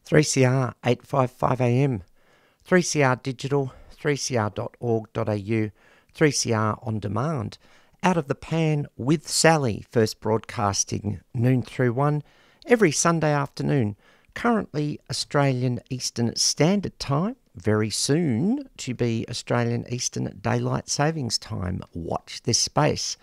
3CR 855 AM, 3CR Digital, 3cr.org.au, 3CR On Demand. Out of the Pan with Sally, first broadcasting noon through 1 every Sunday afternoon. Currently Australian Eastern Standard Time, very soon to be Australian Eastern Daylight Savings Time. Watch this space.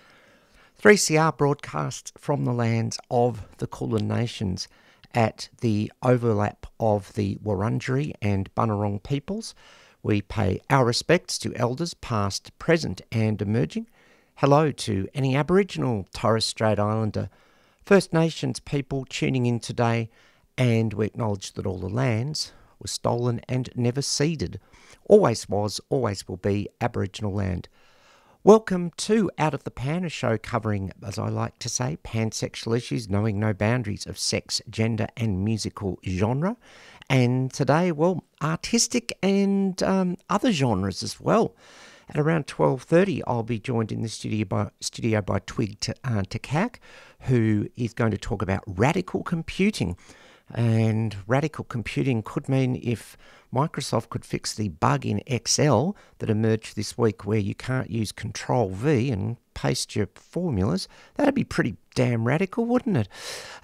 3CR broadcasts from the lands of the Kulin Nations at the overlap of the Wurundjeri and Bunurong peoples. We pay our respects to elders past, present and emerging. Hello to any Aboriginal, Torres Strait Islander, First Nations people tuning in today, and we acknowledge that all the lands were stolen and never ceded. Always was, always will be Aboriginal land. Welcome to Out of the Pan, a show covering, as I like to say, pansexual issues, knowing no boundaries of sex, gender and musical genre. And today, well, artistic and other genres as well. At around 12:30, I'll be joined in the studio by Twig Takak, who is going to talk about radical computing. And radical computing could mean if Microsoft could fix the bug in Excel that emerged this week where you can't use Control-V and paste your formulas, that'd be pretty damn radical, wouldn't it?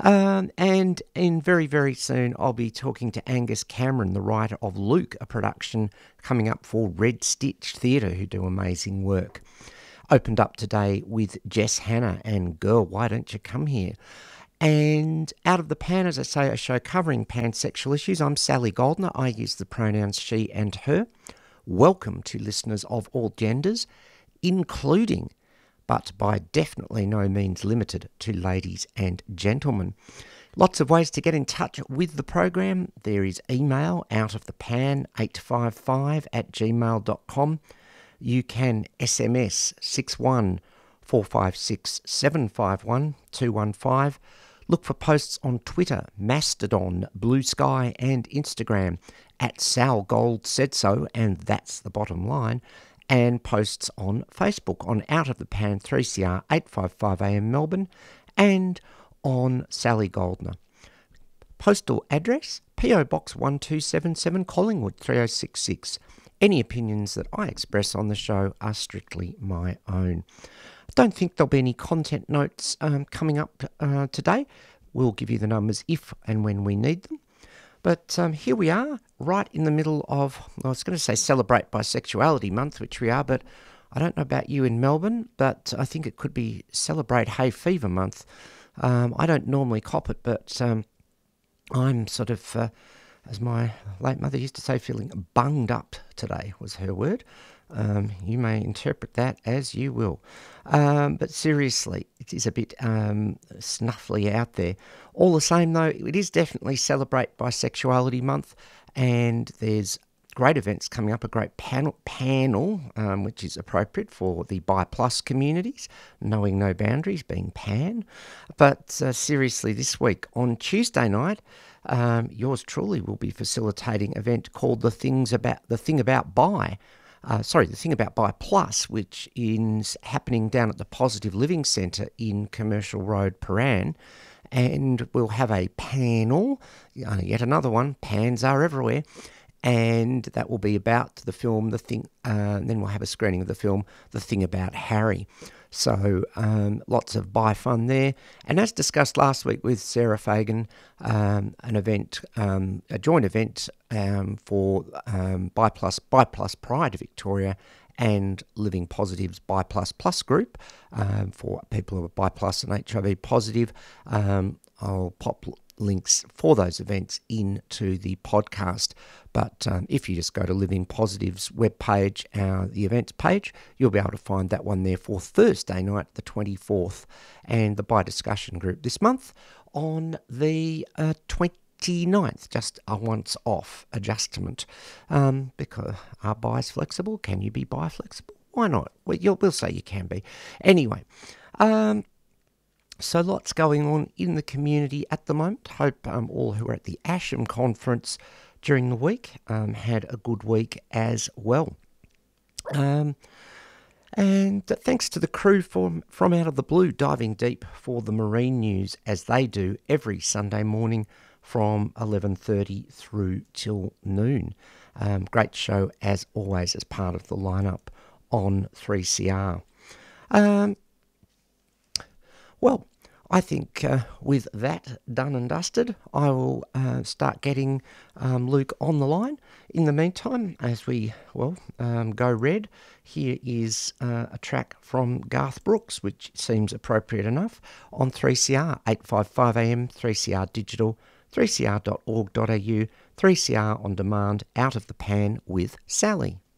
And in very, very soon, I'll be talking to Angus Cameron, the writer of Luke, a production coming up for Red Stitch Theatre, who do amazing work. Opened up today with Jess Hanna and Girl, Why Don't You Come Here? And Out of the Pan, as I say, a show covering pansexual issues. I'm Sally Goldner. I use the pronouns she and her. Welcome to listeners of all genders, including, but by definitely no means limited to, ladies and gentlemen. Lots of ways to get in touch with the program. There is email, outofthepan855@gmail.com. You can SMS 61456751215. Look for posts on Twitter, Mastodon, Blue Sky and Instagram at Sal Gold Said So, and that's the bottom line, and posts on Facebook on Out of the Pan 3CR 855 AM Melbourne and on Sally Goldner. Postal address, PO Box 1277 Collingwood 3066. Any opinions that I express on the show are strictly my own. I don't think there'll be any content notes coming up today. We'll give you the numbers if and when we need them. But here we are, right in the middle of, I was going to say Celebrate Bisexuality Month, which we are, but I don't know about you in Melbourne, but I think it could be Celebrate Hay Fever Month. I don't normally cop it, but I'm sort of, as my late mother used to say, feeling bunged up today was her word. You may interpret that as you will. But seriously, it is a bit snuffly out there. All the same, though, it is definitely Celebrate Bisexuality Month, and there's great events coming up, a great panel which is appropriate for the Bi Plus communities, knowing no boundaries, being pan. But seriously, this week, on Tuesday night, yours truly will be facilitating an event called The Thing About Bi Plus, which is happening down at the Positive Living Centre in Commercial Road, Paran. And we'll have a panel, yet another one, pans are everywhere, and that will be about the film, then we'll have a screening of the film, The Thing About Harry. So lots of bi fun there. And as discussed last week with Sarah Fagan, a joint event for Bi Plus Pride Victoria and Living Positive's Bi Plus Plus group for people who are Bi Plus and HIV positive. I'll pop links for those events into the podcast. But if you just go to Living Positive's webpage, the events page, you'll be able to find that one there for Thursday night, the 24th, and the Bi Discussion group this month on the 29th, just a once-off adjustment. Because are bis flexible? Can you be bi-flexible? Why not? We'll say you can be. Anyway, so lots going on in the community at the moment. Hope all who are at the ASHM conference during the week had a good week as well. And thanks to the crew from Out of the Blue, diving deep for the marine news as they do every Sunday morning from 11:30 through till noon. Great show as always as part of the lineup on 3CR. Well, I think with that done and dusted, I will start getting Luke on the line. In the meantime, as we, go red, here is a track from Garth Brooks, which seems appropriate enough, on 3CR, 855 AM, 3CR Digital, 3cr.org.au, 3CR On Demand, Out of the Pan with Sally.